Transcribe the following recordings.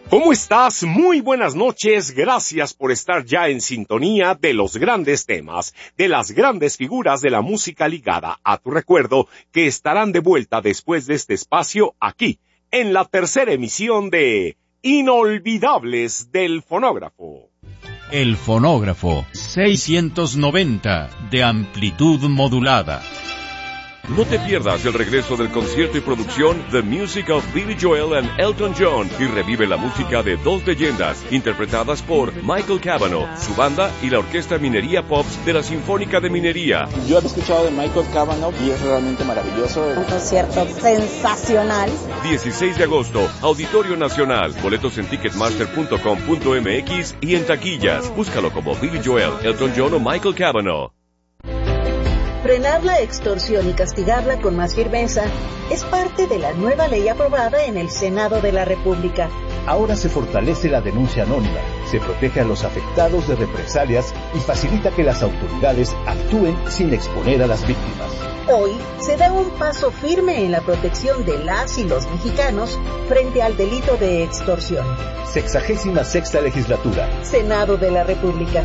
¿Cómo estás? Muy buenas noches. Gracias por estar ya en sintonía de los grandes temas, de las grandes figuras de la música ligada a tu recuerdo, que estarán de vuelta después de este espacio aquí, en la tercera emisión de Inolvidables del Fonógrafo. El Fonógrafo 690 de amplitud modulada. No te pierdas el regreso del concierto y producción The Music of Billy Joel and Elton John y revive la música de dos leyendas interpretadas por Michael Cavanaugh, su banda y la Orquesta Minería Pops de la Sinfónica de Minería. Yo he escuchado de Michael Cavanaugh y es realmente maravilloso. Un concierto sensacional. 16 de agosto, Auditorio Nacional. Boletos en ticketmaster.com.mx y en taquillas. Búscalo como Billy Joel, Elton John o Michael Cavanaugh. Frenar la extorsión y castigarla con más firmeza es parte de la nueva ley aprobada en el Senado de la República. Ahora se fortalece la denuncia anónima, se protege a los afectados de represalias y facilita que las autoridades actúen sin exponer a las víctimas. Hoy se da un paso firme en la protección de las y los mexicanos frente al delito de extorsión. 66ª Legislatura. Senado de la República.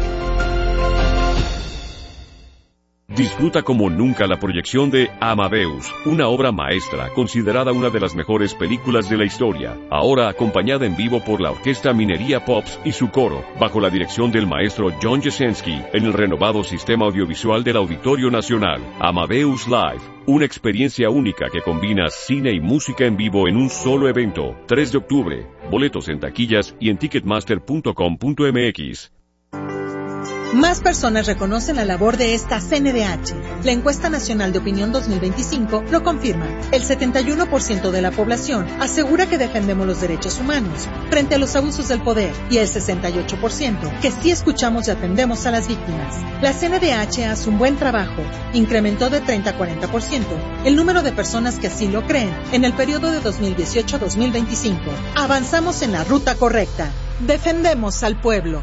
Disfruta como nunca la proyección de Amadeus, una obra maestra, considerada una de las mejores películas de la historia, ahora acompañada en vivo por la Orquesta Minería Pops y su coro, bajo la dirección del maestro John Jasenski, en el renovado sistema audiovisual del Auditorio Nacional. Amadeus Live, una experiencia única que combina cine y música en vivo en un solo evento. 3 de octubre, boletos en taquillas y en ticketmaster.com.mx. Más personas reconocen la labor de esta CNDH. La Encuesta Nacional de Opinión 2025 lo confirma. El 71% de la población asegura que defendemos los derechos humanos frente a los abusos del poder y el 68% que sí escuchamos y atendemos a las víctimas. La CNDH hace un buen trabajo. Incrementó de 30 a 40% el número de personas que así lo creen en el periodo de 2018 a 2025. Avanzamos en la ruta correcta. Defendemos al pueblo.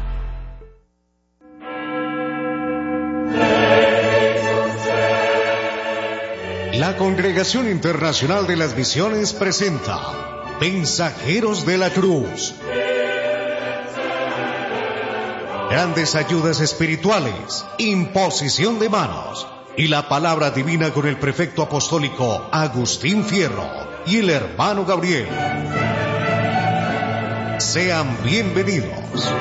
La Congregación Internacional de las Misiones presenta Mensajeros de la Cruz. Grandes ayudas espirituales, imposición de manos y la palabra divina con el prefecto apostólico Agustín Fierro y el hermano Gabriel. Sean bienvenidos.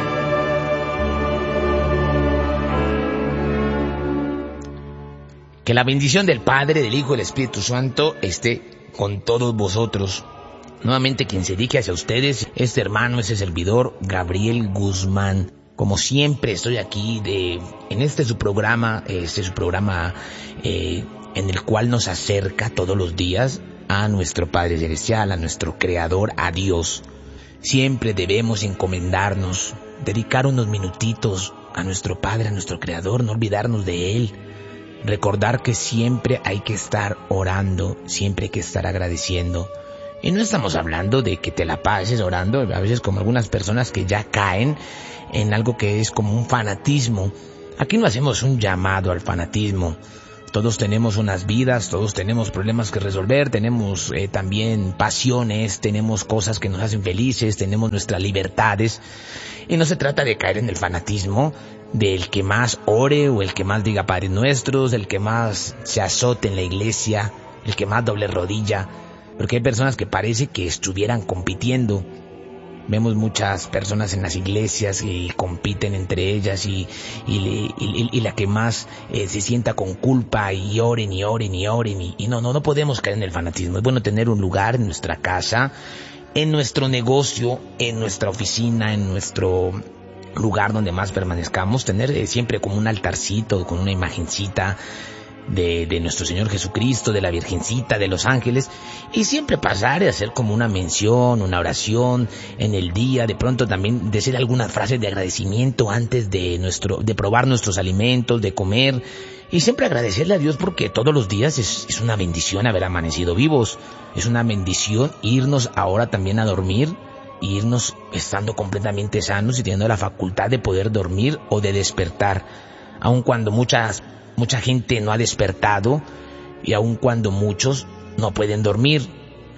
Que la bendición del Padre, del Hijo y del Espíritu Santo esté con todos vosotros. Nuevamente quien se dirige hacia ustedes, este hermano, ese servidor, Gabriel Guzmán. Como siempre estoy aquí en su programa en el cual nos acerca todos los días a nuestro Padre Celestial, a nuestro Creador, a Dios. Siempre debemos encomendarnos, dedicar unos minutitos a nuestro Padre, a nuestro Creador, no olvidarnos de Él. Recordar que siempre hay que estar orando, siempre hay que estar agradeciendo. Y no estamos hablando de que te la pases orando, a veces como algunas personas que ya caen en algo que es como un fanatismo. Aquí no hacemos un llamado al fanatismo. Todos tenemos unas vidas, todos tenemos problemas que resolver, tenemos también pasiones, tenemos cosas que nos hacen felices, tenemos nuestras libertades. Y no se trata de caer en el fanatismo del que más ore o el que más diga Padres Nuestros, el que más se azote en la iglesia, el que más doble rodilla, porque hay personas que parece que estuvieran compitiendo. Vemos muchas personas en las iglesias y compiten entre ellas y la que más se sienta con culpa y oren y no podemos caer en el fanatismo. Es bueno tener un lugar en nuestra casa, en nuestro negocio, en nuestra oficina, en nuestro lugar donde más permanezcamos, tener siempre como un altarcito con una imagencita de nuestro Señor Jesucristo, de la Virgencita, de los ángeles, y siempre pasar y hacer como una mención, una oración en el día, de pronto también decir algunas frases de agradecimiento antes de probar nuestros alimentos, de comer, y siempre agradecerle a Dios porque todos los días es una bendición haber amanecido vivos, es una bendición irnos ahora también a dormir, irnos estando completamente sanos y teniendo la facultad de poder dormir o de despertar, aun cuando mucha gente no ha despertado y aun cuando muchos no pueden dormir.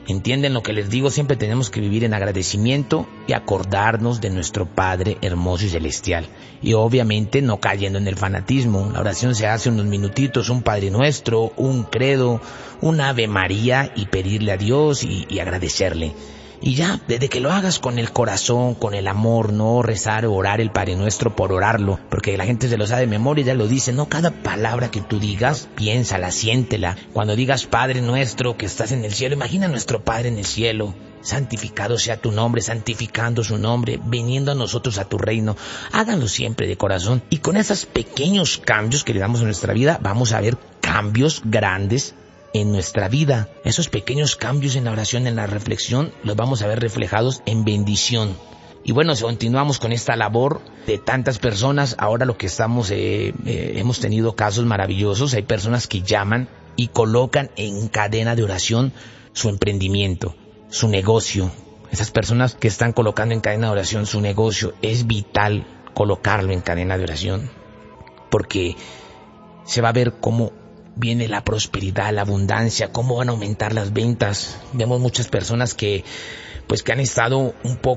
¿Entienden lo que les digo? Siempre tenemos que vivir en agradecimiento y acordarnos de nuestro Padre hermoso y celestial. Y obviamente no cayendo en el fanatismo. La oración se hace unos minutitos, un Padre Nuestro, un credo, un Ave María y pedirle a Dios y agradecerle. Y ya, desde que lo hagas con el corazón, con el amor, no rezar o orar el Padre Nuestro por orarlo, porque la gente se lo sabe de memoria y ya lo dice, no, cada palabra que tú digas, piénsala, siéntela. Cuando digas Padre Nuestro que estás en el cielo, imagina a nuestro Padre en el cielo. Santificado sea tu nombre, santificando su nombre, viniendo a nosotros a tu reino. Háganlo siempre de corazón. Y con esos pequeños cambios que le damos a nuestra vida, vamos a ver cambios grandes en nuestra vida. Esos pequeños cambios en la oración, en la reflexión, los vamos a ver reflejados en bendición. Y bueno, continuamos con esta labor de tantas personas. Ahora lo que hemos tenido casos maravillosos. Hay personas que llaman y colocan en cadena de oración su emprendimiento, su negocio. Esas personas que están colocando en cadena de oración su negocio, es vital colocarlo en cadena de oración, porque se va a ver cómo viene la prosperidad, la abundancia, cómo van a aumentar las ventas. Vemos muchas personas que han estado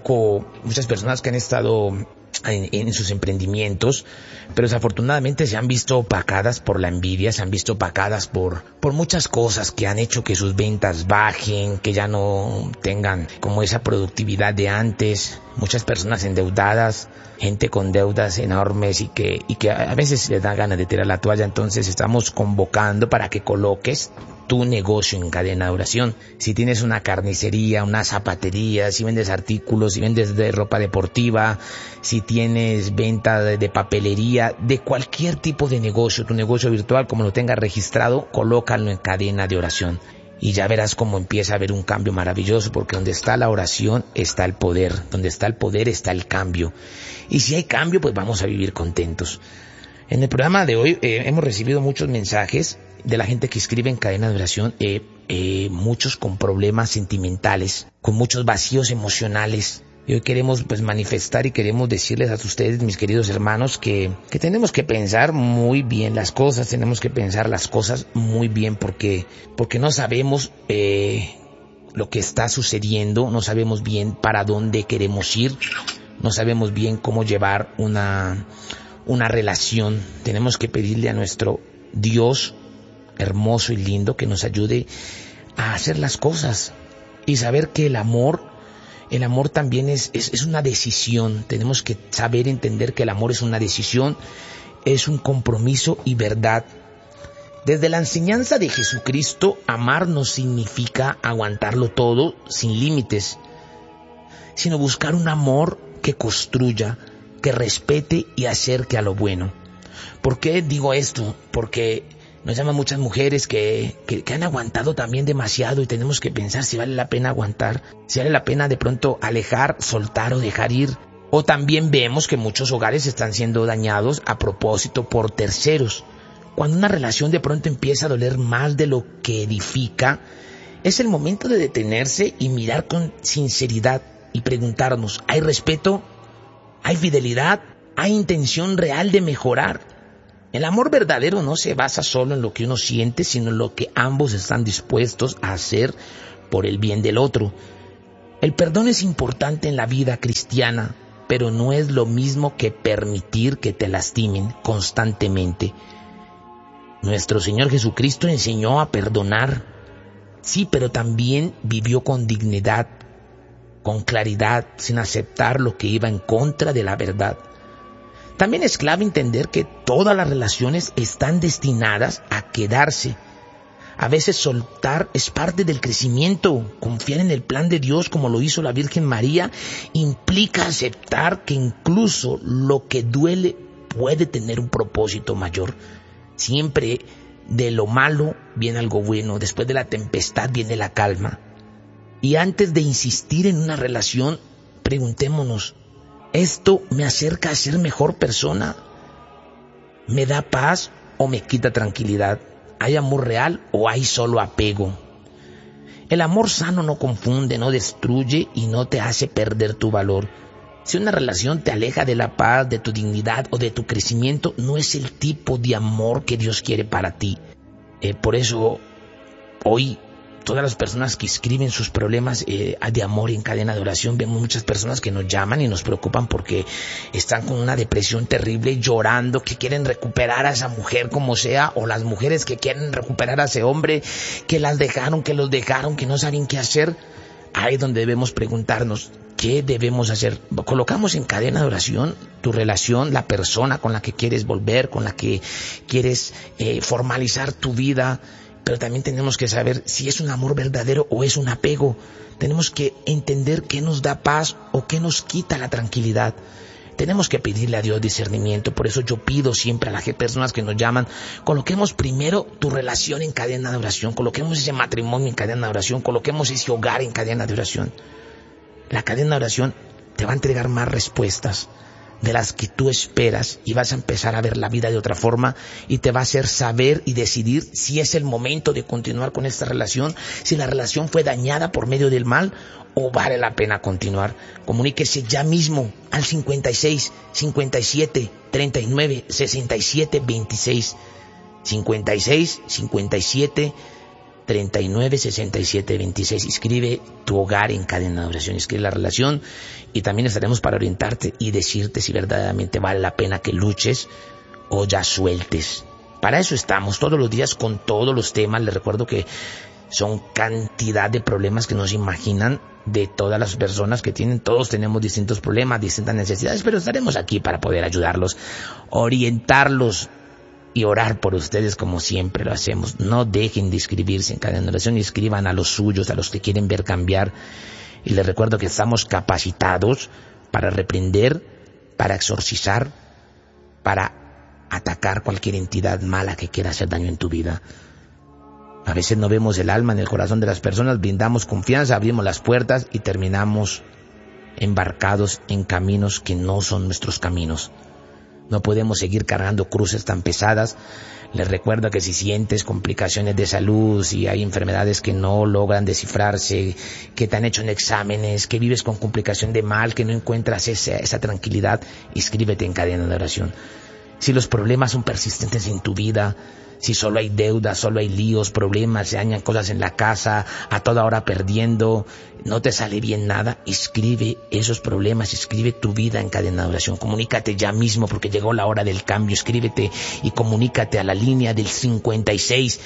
en sus emprendimientos, pero desafortunadamente se han visto opacadas por la envidia, se han visto opacadas por muchas cosas que han hecho que sus ventas bajen, que ya no tengan como esa productividad de antes. Muchas personas endeudadas, gente con deudas enormes y que a veces les da ganas de tirar la toalla. Entonces estamos convocando para que coloques tu negocio en cadena de oración. Si tienes una carnicería, una zapatería, si vendes artículos, si vendes de ropa deportiva, si tienes venta de papelería, de cualquier tipo de negocio, tu negocio virtual, como lo tengas registrado, colócalo en cadena de oración. Y ya verás cómo empieza a haber un cambio maravilloso, porque donde está la oración está el poder, donde está el poder está el cambio. Y si hay cambio, pues vamos a vivir contentos. En el programa de hoy hemos recibido muchos mensajes de la gente que escribe en cadena de oración, muchos con problemas sentimentales, con muchos vacíos emocionales. Y hoy queremos manifestar y queremos decirles a ustedes, mis queridos hermanos, que tenemos que pensar muy bien las cosas, tenemos que pensar las cosas muy bien, porque no sabemos lo que está sucediendo, no sabemos bien para dónde queremos ir, no sabemos bien cómo llevar una relación. Tenemos que pedirle a nuestro Dios hermoso y lindo que nos ayude a hacer las cosas y saber que el amor también es una decisión. Tenemos que saber entender que el amor es una decisión, es un compromiso y verdad. Desde la enseñanza de Jesucristo, amar no significa aguantarlo todo sin límites, sino buscar un amor que construya, que respete y acerque a lo bueno. ¿Por qué digo esto? Porque nos llaman muchas mujeres que han aguantado también demasiado, y tenemos que pensar si vale la pena aguantar, si vale la pena de pronto alejar, soltar o dejar ir. O también vemos que muchos hogares están siendo dañados a propósito por terceros. Cuando una relación de pronto empieza a doler más de lo que edifica, es el momento de detenerse y mirar con sinceridad y preguntarnos, ¿hay respeto? ¿Hay fidelidad? ¿Hay intención real de mejorar? El amor verdadero no se basa solo en lo que uno siente, sino en lo que ambos están dispuestos a hacer por el bien del otro. El perdón es importante en la vida cristiana, pero no es lo mismo que permitir que te lastimen constantemente. Nuestro Señor Jesucristo enseñó a perdonar, sí, pero también vivió con dignidad, con claridad, sin aceptar lo que iba en contra de la verdad. También es clave entender que todas las relaciones están destinadas a quedarse. A veces soltar es parte del crecimiento. Confiar en el plan de Dios, como lo hizo la Virgen María, implica aceptar que incluso lo que duele puede tener un propósito mayor. Siempre de lo malo viene algo bueno. Después de la tempestad viene la calma. Y antes de insistir en una relación, preguntémonos, ¿esto me acerca a ser mejor persona? ¿Me da paz o me quita tranquilidad? ¿Hay amor real o hay solo apego? El amor sano no confunde, no destruye y no te hace perder tu valor. Si una relación te aleja de la paz, de tu dignidad o de tu crecimiento, no es el tipo de amor que Dios quiere para ti. Por eso, hoy todas las personas que escriben sus problemas de amor en cadena de oración. Vemos muchas personas que nos llaman y nos preocupan porque están con una depresión terrible, llorando, que quieren recuperar a esa mujer como sea, o las mujeres que quieren recuperar a ese hombre que las dejaron, que los dejaron, que no saben qué hacer. Ahí es donde debemos preguntarnos, ¿qué debemos hacer? Colocamos en cadena de oración tu relación, la persona con la que quieres volver, con la que quieres formalizar tu vida. Pero también tenemos que saber si es un amor verdadero o es un apego. Tenemos que entender qué nos da paz o qué nos quita la tranquilidad. Tenemos que pedirle a Dios discernimiento. Por eso yo pido siempre a las personas que nos llaman, coloquemos primero tu relación en cadena de oración, coloquemos ese matrimonio en cadena de oración, coloquemos ese hogar en cadena de oración. La cadena de oración te va a entregar más respuestas de las que tú esperas y vas a empezar a ver la vida de otra forma y te va a hacer saber y decidir si es el momento de continuar con esta relación, si la relación fue dañada por medio del mal o vale la pena continuar. Comuníquese ya mismo al 56 57 39 67 26 56 57 39 67 26. Escribe tu hogar en cadena de oración, escribe la relación y también estaremos para orientarte y decirte si verdaderamente vale la pena que luches o ya sueltes. Para eso estamos todos los días con todos los temas. Les recuerdo que son cantidad de problemas que no se imaginan de todas las personas que tienen. Todos tenemos distintos problemas, distintas necesidades, pero estaremos aquí para poder ayudarlos, orientarlos y orar por ustedes como siempre lo hacemos. No dejen de inscribirse en cadena de oración y escriban a los suyos, a los que quieren ver cambiar. Y les recuerdo que estamos capacitados para reprender, para exorcizar, para atacar cualquier entidad mala que quiera hacer daño en tu vida. A veces no vemos el alma en el corazón de las personas, brindamos confianza, abrimos las puertas y terminamos embarcados en caminos que no son nuestros caminos. No podemos seguir cargando cruces tan pesadas. Les recuerdo que si sientes complicaciones de salud, si hay enfermedades que no logran descifrarse, que te han hecho en exámenes, que vives con complicación de mal, que no encuentras esa tranquilidad, inscríbete en cadena de oración. Si los problemas son persistentes en tu vida, si solo hay deudas, solo hay líos, problemas, se dañan cosas en la casa, a toda hora perdiendo, no te sale bien nada, escribe esos problemas, escribe tu vida en cadena de oración. Comunícate ya mismo porque llegó la hora del cambio. Escríbete y comunícate a la línea del 56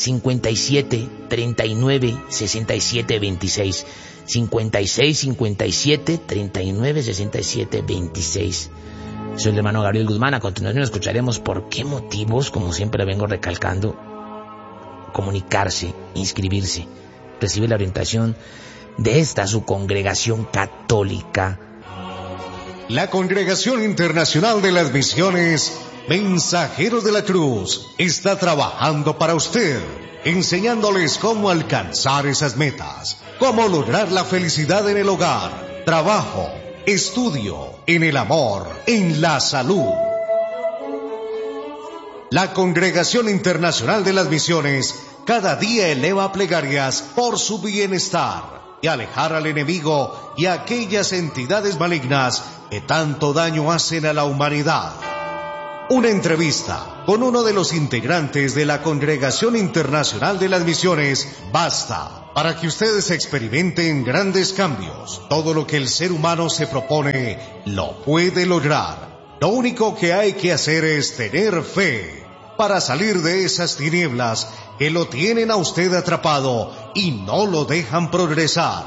57 39 67 26. 56 57 39 67 26. Soy el hermano Gabriel Guzmán. A continuación escucharemos por qué motivos, como siempre vengo recalcando, comunicarse, inscribirse, recibir la orientación de esta su congregación católica. La Congregación Internacional de las Misiones Mensajeros de la Cruz está trabajando para usted, enseñándoles cómo alcanzar esas metas, cómo lograr la felicidad en el hogar, trabajo, estudio, en el amor, en la salud. La Congregación Internacional de las Misiones cada día eleva plegarias por su bienestar y alejar al enemigo y a aquellas entidades malignas que tanto daño hacen a la humanidad. Una entrevista con uno de los integrantes de la Congregación Internacional de las Misiones basta para que ustedes experimenten grandes cambios. Todo lo que el ser humano se propone lo puede lograr. Lo único que hay que hacer es tener fe para salir de esas tinieblas que lo tienen a usted atrapado y no lo dejan progresar.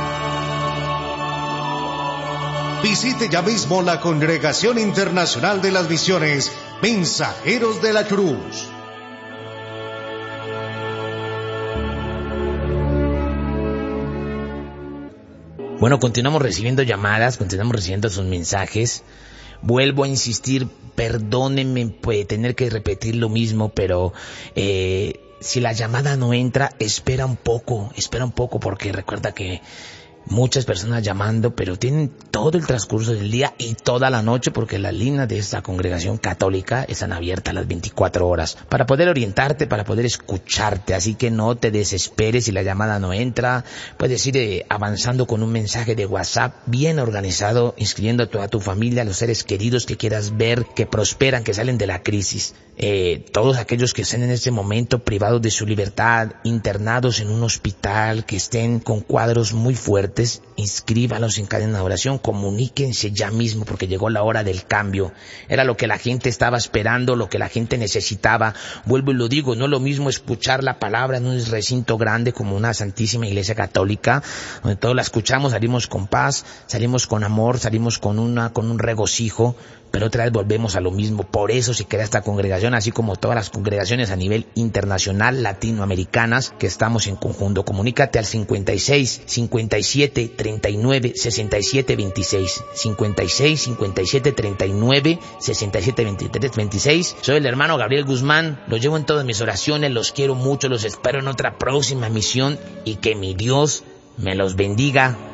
Visite ya mismo la Congregación Internacional de las Misiones Mensajeros de la Cruz. Bueno, continuamos recibiendo llamadas, continuamos recibiendo sus mensajes. Vuelvo a insistir, perdónenme tener que repetir lo mismo, pero si la llamada no entra, espera un poco, porque recuerda que muchas personas llamando, pero tienen todo el transcurso del día y toda la noche, porque las líneas de esta congregación católica están abiertas las 24 horas para poder orientarte, para poder escucharte. Así que no te desesperes si la llamada no entra. Puedes ir avanzando con un mensaje de WhatsApp bien organizado, inscribiendo a toda tu familia, a los seres queridos que quieras ver, que prosperan, que salen de la crisis. Todos aquellos que estén en este momento privados de su libertad, internados en un hospital, que estén con cuadros muy fuertes, inscríbalos en cadena de oración, comuníquense ya mismo, porque llegó la hora del cambio. Era lo que la gente estaba esperando, lo que la gente necesitaba. Vuelvo y lo digo, no es lo mismo escuchar la palabra en un recinto grande como una Santísima Iglesia Católica, donde todos la escuchamos, salimos con paz, salimos con amor, salimos con un regocijo, pero otra vez volvemos a lo mismo. Por eso se crea esta congregación, así como todas las congregaciones a nivel internacional, latinoamericanas, que estamos en conjunto. Comunícate al 56 57 39 67 26, 56 57 39 67 26. Soy el hermano Gabriel Guzmán, los llevo en todas mis oraciones, los quiero mucho, los espero en otra próxima misión y que mi Dios me los bendiga